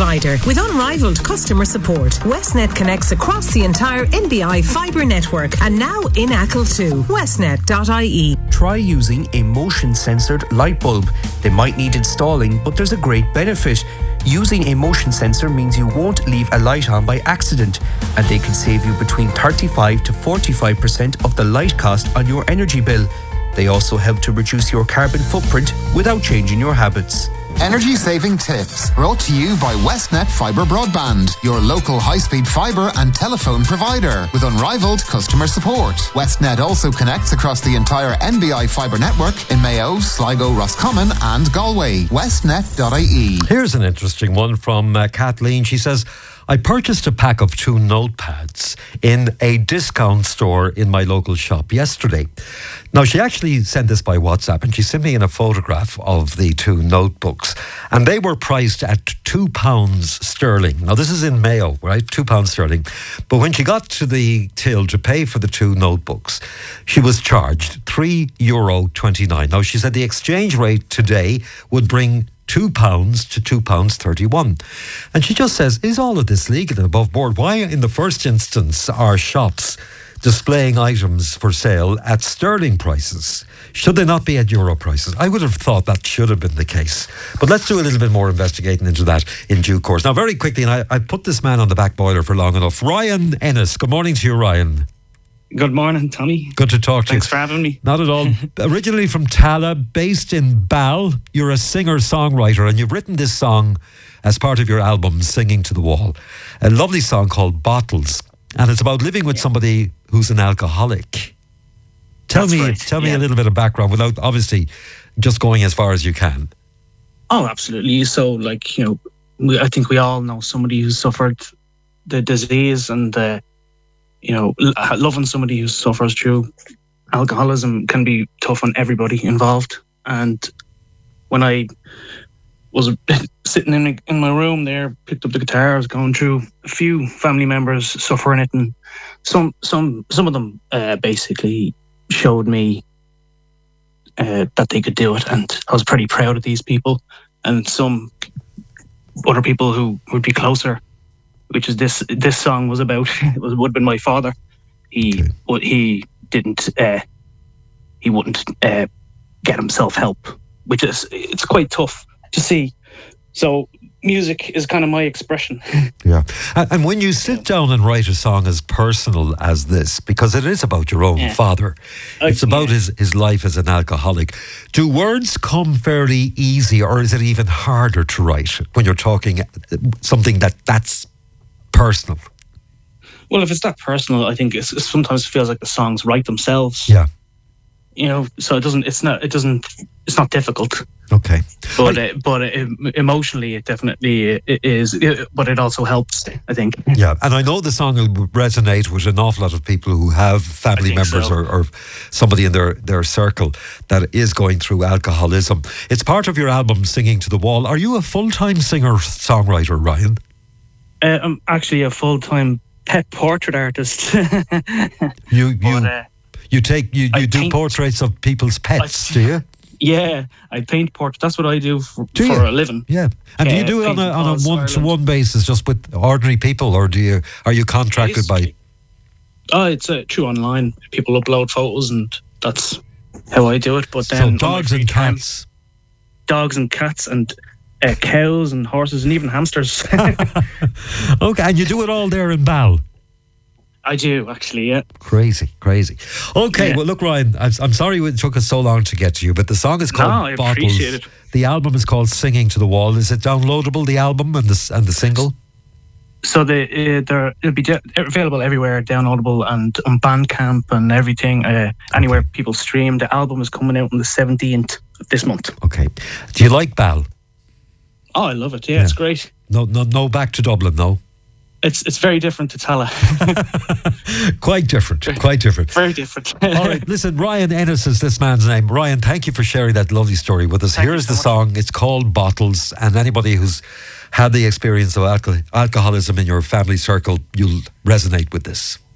provider with unrivaled customer support. Westnet connects across the entire NBI fibre network and now in Achill too. Westnet.ie. Try using a motion-censored light bulb. They might need installing, but there's a great benefit. Using a motion sensor means you won't leave a light on by accident, and they can save you between 35 to 45% of the light cost on your energy bill. They also help to reduce your carbon footprint without changing your habits. Energy saving tips brought to you by Westnet Fibre Broadband, your local high-speed fibre and telephone provider with unrivaled customer support. Westnet also connects across the entire NBI fibre network in Mayo, Sligo, Roscommon and Galway. Westnet.ie. Here's an interesting one from Kathleen. She says, I purchased a pack of 2 notepads in a discount store in my local shop yesterday. Now, she actually sent this by WhatsApp and she sent me in a photograph of the 2 notebooks, and they were priced at £2 sterling. Now, this is in Mayo, right? £2 sterling. But when she got to the till to pay for the 2 notebooks, she was charged €3.29. Now, she said the exchange rate today would bring £2 to £2.31. And she just says, is all of this legal and above board? Why in the first instance are shops displaying items for sale at sterling prices? Should they not be at euro prices? I would have thought that should have been the case. But let's do a little bit more investigating into that in due course. Now, very quickly, and I put this man on the back boiler for long enough. Ryan Ennis, good morning to you, Ryan. Good morning, Tommy. Good to talk to you. Thanks for having me. Not at all. Originally from Tala, based in Bal, you're a singer-songwriter, and you've written this song as part of your album, Singing to the Wall. A lovely song called Bottles, and it's about living with somebody who's an alcoholic. Tell me a little bit of background without, obviously, just going as far as you can. Oh, absolutely. So, I think we all know somebody who's suffered the disease, and loving somebody who suffers through alcoholism can be tough on everybody involved. And when I was sitting in my room there, picked up the guitar, I was going through a few family members suffering it, and some of them basically showed me that they could do it, and I was pretty proud of these people. And some other people who would be closer, which is this song was about, would have been my father. He wouldn't get himself help, which it's quite tough to see. So music is kind of my expression. Yeah. And when you sit down and write a song as personal as this, because it is about your own father, it's about his life as an alcoholic, do words come fairly easy, or is it even harder to write when you're talking something that's personal? Well, if it's that personal, I think it sometimes feels like the songs write themselves. Yeah. So it's not difficult. Okay. But emotionally, it definitely is. But it also helps, I think. Yeah, and I know the song will resonate with an awful lot of people who have family members or somebody in their circle that is going through alcoholism. It's part of your album, Singing to the Wall. Are you a full-time singer-songwriter, Ryan? I'm actually a full-time pet portrait artist. You do portraits of people's pets, do you? Yeah, I paint portraits. That's what I do for a living. Yeah, and do you do it on a one-to-one basis, just with ordinary people, or are you contracted by? Oh, it's true online. People upload photos, and that's how I do it. But then dogs and cats, and cows and horses and even hamsters. Okay, and you do it all there in Bal? I do, actually, yeah. Crazy. Okay, well, look, Ryan, I'm sorry it took us so long to get to you, but the song is called Bottles. I appreciate it. The album is called Singing to the Wall. Is it downloadable, the album and the single? So it'll be available everywhere, downloadable, and on Bandcamp and everything, anywhere people stream. The album is coming out on the 17th of this month. Okay. Do you like Bal? Oh, I love it. Yeah, it's great. No back to Dublin, no? It's very different to Tala. Quite different. Very different. All right, listen, Ryan Ennis is this man's name. Ryan, thank you for sharing that lovely story with us. Here's the song. It's called Bottles, and anybody who's had the experience of alcoholism in your family circle, you'll resonate with this.